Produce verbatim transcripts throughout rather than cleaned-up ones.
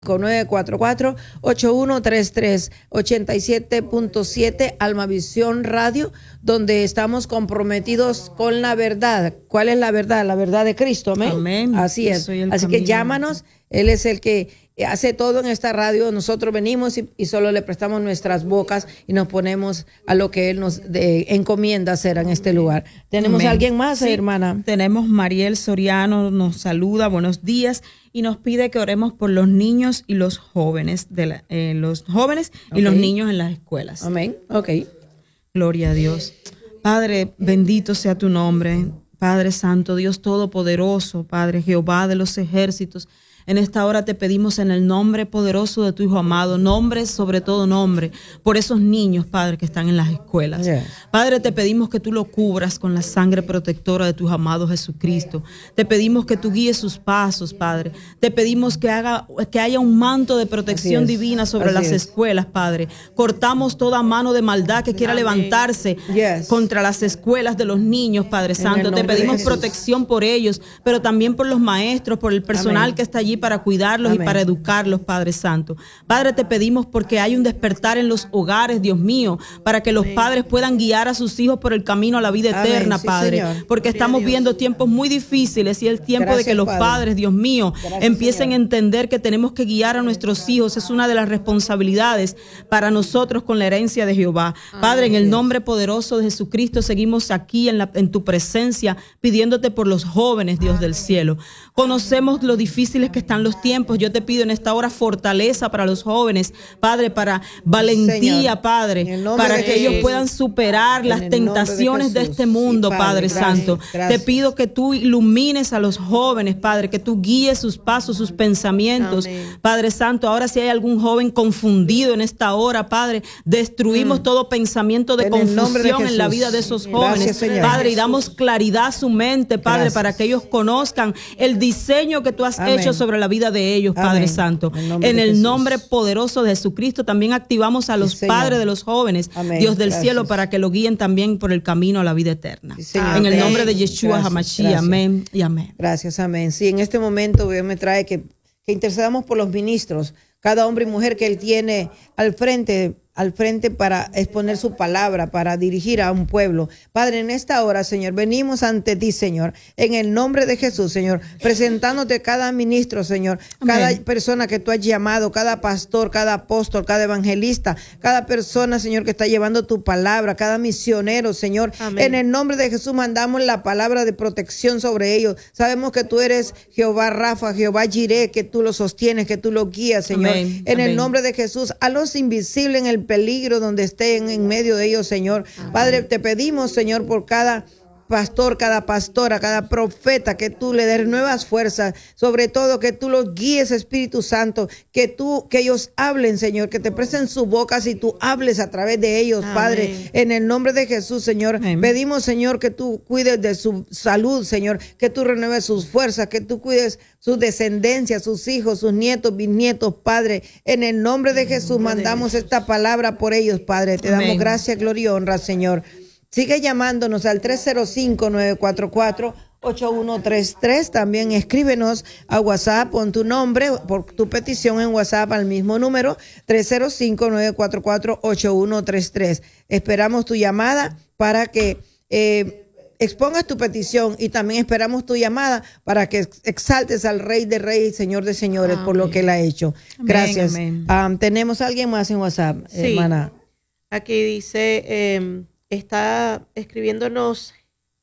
nueve cuatro cuatro, ocho uno tres tres, ochenta y siete punto siete Almavisión Radio, donde estamos comprometidos con la verdad. ¿Cuál es la verdad? La verdad de Cristo, amén. Amén. Así es. Así que llámanos, Él es el que hace todo en esta radio. Nosotros venimos y, y solo le prestamos nuestras bocas y nos ponemos a lo que Él nos de, encomienda hacer en este lugar. ¿Tenemos Amén. a alguien más, Sí, hermana? Tenemos Mariel Soriano, nos saluda, buenos días, y nos pide que oremos por los niños y los jóvenes, de la, eh, los jóvenes y Okay. los niños en las escuelas. Amén. Ok. Gloria a Dios. Padre, bendito sea tu nombre. Padre Santo, Dios Todopoderoso, Padre Jehová de los ejércitos. En esta hora te pedimos en el nombre poderoso de tu Hijo amado, nombre sobre todo nombre, por esos niños, Padre, que están en las escuelas. Yeah. Padre, te pedimos que tú lo cubras con la sangre protectora de tu Hijo amado Jesucristo. Te pedimos que tú guíes sus pasos, Padre. Te pedimos que haga, que haya un manto de protección divina sobre Así las es. escuelas, Padre. Cortamos toda mano de maldad que quiera Amén. levantarse Yes. contra las escuelas de los niños, Padre En el Santo. Te nombre de pedimos Jesús. protección por ellos, pero también por los maestros, por el personal Amén. que está allí para cuidarlos Amén. y para educarlos, Padre Santo. Padre, te pedimos porque hay un despertar en los hogares, Dios mío, para que los padres puedan guiar a sus hijos por el camino a la vida Amén. eterna, Sí, Padre. Señor. Porque Gloria estamos a Dios. viendo tiempos muy difíciles y es tiempo Gracias, de que los Padre. padres, Dios mío, Gracias, empiecen Señor. a entender que tenemos que guiar a nuestros hijos. Es una de las responsabilidades para nosotros con la herencia de Jehová. Padre, en el nombre poderoso de Jesucristo, seguimos aquí en, la, en tu presencia, pidiéndote por los jóvenes, Dios del cielo. Conocemos lo difíciles que están los tiempos. Yo te pido en esta hora fortaleza para los jóvenes, Padre, para valentía, Señor. Padre, En el nombre para de que ellos Jesús. puedan superar En las el nombre de tentaciones de, Jesús. este mundo, Sí, Padre, Padre, gracias, Santo. gracias. Te pido que tú ilumines a los jóvenes, Padre, que tú guíes sus pasos, sus pensamientos, Amén. Padre Santo. Ahora si hay algún joven confundido en esta hora, Padre, destruimos todo pensamiento de En el nombre de confusión en la Jesús. vida de esos Gracias, jóvenes, Señor. Padre, y damos claridad a su mente, Padre, Gracias. para que ellos conozcan el diseño que tú has Amén. hecho sobre la vida de ellos, Padre Amén. Santo. En el nombre En de el Jesús. nombre poderoso de Jesucristo también activamos a los Señor. padres de los jóvenes, Amén. Dios del Gracias. cielo, para que lo guíen también por el camino a la vida eterna. Sí, Señor. En el Amén. nombre de Yeshua Gracias, Hamashiach, gracias. amén y amén. Gracias, amén. Sí, en este momento Dios me trae que, que intercedamos por los ministros, cada hombre y mujer que Él tiene al frente, al frente para exponer su palabra, para dirigir a un pueblo. Padre, en esta hora, Señor, venimos ante ti, Señor, en el nombre de Jesús, Señor, presentándote cada ministro, Señor, cada Amén. persona que tú has llamado, cada pastor, cada apóstol, cada evangelista, cada persona, Señor, que está llevando tu palabra, cada misionero, Señor. Amén. En el nombre de Jesús mandamos la palabra de protección sobre ellos. Sabemos que tú eres Jehová Rafa, Jehová Jireh, que tú los sostienes, que tú los guías, Señor. Amén. En el Amén. nombre de Jesús, a los invisibles en el peligro donde estén en medio de ellos, Señor. Padre, te pedimos, Señor, por cada pastor, cada pastora, cada profeta, que tú le des nuevas fuerzas, sobre todo que tú los guíes, Espíritu Santo, que tú, que ellos hablen, Señor, que te presten su boca y tú hables a través de ellos, Amén. Padre, en el nombre de Jesús, Señor. Amén. Pedimos, Señor, que tú cuides de su salud, Señor, que tú renueves sus fuerzas, que tú cuides su descendencia, sus hijos, sus nietos, bisnietos, Padre. En el nombre de Jesús mandamos esta palabra por ellos, Padre. Te damos Amén. gracias, gloria y honra, Señor. Sigue llamándonos al tres cero cinco, nueve cuatro cuatro, ocho uno tres tres. También escríbenos a WhatsApp, pon tu nombre, por tu petición en WhatsApp al mismo número, tres cero cinco, nueve cuatro cuatro, ocho uno tres tres. Esperamos tu llamada para que eh, expongas tu petición, y también esperamos tu llamada para que exaltes al Rey de Reyes, Señor de Señores, por lo que Él ha hecho. Amén, Gracias. amén. Um, ¿Tenemos a alguien más en WhatsApp, Sí. hermana? Aquí dice, eh, está escribiéndonos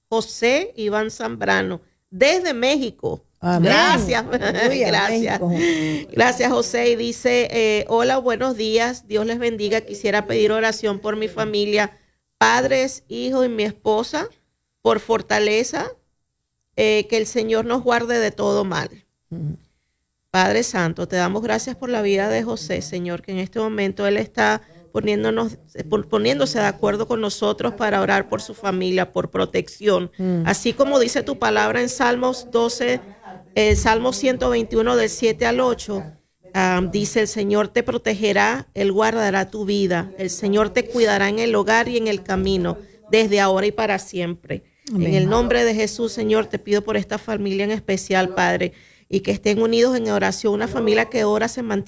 José Iván Zambrano desde México. Amén. Gracias, Aleluya, gracias. México. Gracias, José. Y dice, eh, hola, buenos días. Dios les bendiga. Quisiera pedir oración por mi familia, padres, hijos y mi esposa, por fortaleza, eh, que el Señor nos guarde de todo mal. Padre Santo, te damos gracias por la vida de José, Señor, que en este momento él está poniéndonos, poniéndose de acuerdo con nosotros para orar por su familia, por protección. Mm. Así como dice tu palabra en Salmos doce, el Salmo ciento veintiuno del siete al ocho, um, dice, el Señor te protegerá, Él guardará tu vida, el Señor te cuidará en el hogar y en el camino, desde ahora y para siempre. Amén. En el nombre de Jesús, Señor, te pido por esta familia en especial, Padre, y que estén unidos en oración, una familia que ora se mantiene